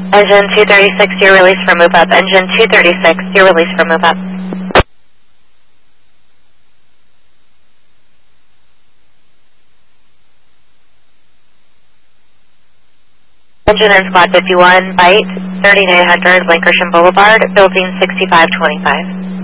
Engine 236, you're released for move up. Engine 236, you're released for move up. Engine in Squad 51, Byte, 3900 Lankershim Boulevard, building 6525.